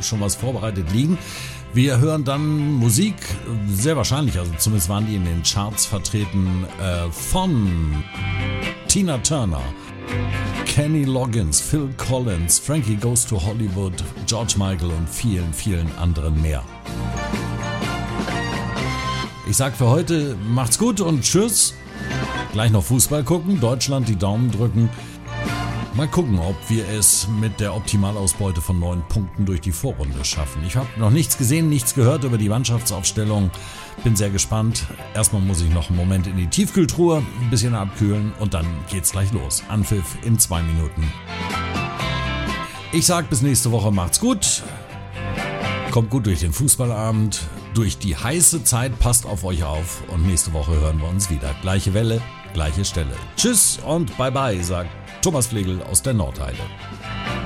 schon was vorbereitet liegen. Wir hören dann Musik, sehr wahrscheinlich, also zumindest waren die in den Charts vertreten, von Tina Turner, Kenny Loggins, Phil Collins, Frankie Goes to Hollywood, George Michael und vielen, vielen anderen mehr. Ich sag für heute, macht's gut und tschüss. Gleich noch Fußball gucken, Deutschland die Daumen drücken. Mal gucken, ob wir es mit der Optimalausbeute von 9 Punkten durch die Vorrunde schaffen. Ich habe noch nichts gesehen, nichts gehört über die Mannschaftsaufstellung. Bin sehr gespannt. Erstmal muss ich noch einen Moment in die Tiefkühltruhe, ein bisschen abkühlen und dann geht's gleich los. Anpfiff in 2 Minuten. Ich sag bis nächste Woche, macht's gut. Kommt gut durch den Fußballabend, durch die heiße Zeit, passt auf euch auf und nächste Woche hören wir uns wieder. Gleiche Welle, gleiche Stelle. Tschüss und bye bye, sagt Thomas Flegel aus der Nordheide.